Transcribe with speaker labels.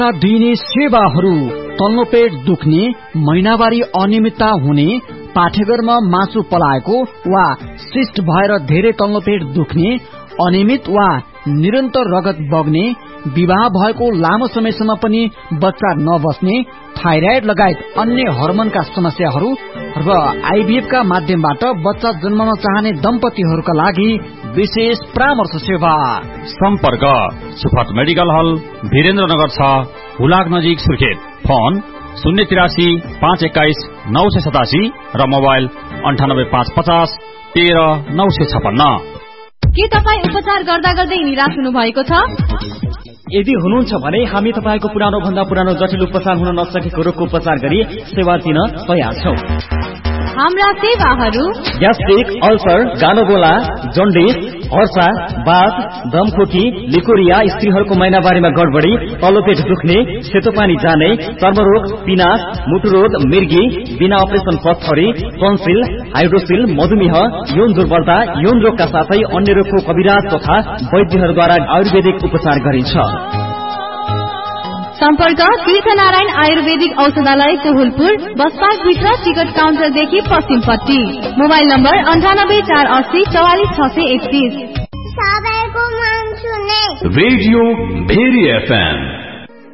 Speaker 1: दिइने सेवाहरू तल्लो पेट दुख्ने, महिनावारी अनियमितता हुने, पाठेघरमा मासु पलाएको वा सिस्ट भएर धेरै तल्लो पेट दुख्ने, अनियमित वा निरन्तर रगत बग्ने, विवाह भएको लामो समयसम्म पनि बच्चा नबस्ने, थाइराइड लगायत अन्य हर्मोनका समस्याहरू र आईभीएफ का माध्यमबाट बच्चा जन्मन चाहने दम्पतिहरूका लागि विशेष परामर्श सेवा।
Speaker 2: सम्पर्क सुफत मेडिकल हल, वीरेन्द्रनगर 6, हुलाक नजिक, सुर्खेत। फोन 083 521 987 र मोबाइल 98 550 13 956।
Speaker 3: के तपाईँ उपचार गर्दा गर्दै निराश हुनु भएको छ?
Speaker 4: यदि हुनुहुन्छ भने हामी तपाईको पुरानो भन्दा पुरानो जटिल उपचार हुन नसकेको रोगको उपचार गरी सेवा दिन तयार छौं।
Speaker 3: हाम्रा सेवाहरू
Speaker 4: ग्यास्ट्रिक, अल्सर, गानोगोला, जन्डिस, हर्सा, बाथ, दमखोकी, लिकोरिया, स्त्रीहरूको महिनावारीमा गडबडी, तल्लो पेट दुख्ने, सेतो पानी जाने, चर्मरोग, पिनास, मुटुरोग, मिर्गी, बिना अपरेसन पत्थरी, टन्सिल, हाइड्रोसिल, मधुमेह, यौन दुर्बलता, यौन रोगका साथै अन्य रोगको कविराज तथा वैद्यहरूद्वारा आयुर्वेदिक उपचार गरिन्छ।
Speaker 3: सम्पर्क तीर्थनारायण आयुर्वेदिक औषधालय कोहुलपुर, बस पार्क भित्र, टिकट काउन्टरदेखि पश्चिमपट्टि। Mobile number 98 480 44 631।
Speaker 5: सबैको मन सुने
Speaker 6: रेडियो भेरी एफएम